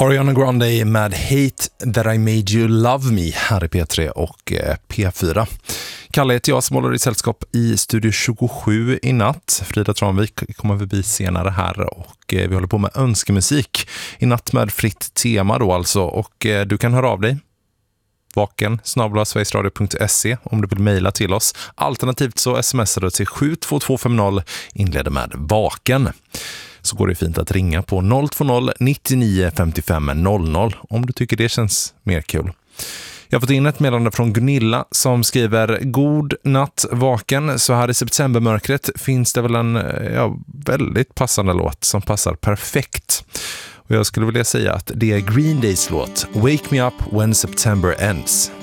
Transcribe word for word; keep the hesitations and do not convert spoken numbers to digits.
Ariana Grande med Hate That I Made You Love Me här i P tre och P fyra. Kalle heter jag som håller i sällskap i Studio tjugosju i natt. Frida Tranvik kommer förbi senare här och vi håller på med önskemusik i natt med fritt tema då alltså. Och du kan höra av dig vaken snabel-a sverigesradio punkt se om du vill mejla till oss. Alternativt så smsar du till sju två två fem noll, inleder med vaken. Så går det fint att ringa på noll två noll nittionio femtiofem noll noll om du tycker det känns mer kul. Jag har fått in ett meddelande från Gunilla som skriver: God natt vaken, så här i septembermörkret finns det väl en ja, väldigt passande låt som passar perfekt. Och jag skulle vilja säga att det är Green Days låt Wake Me Up When September Ends.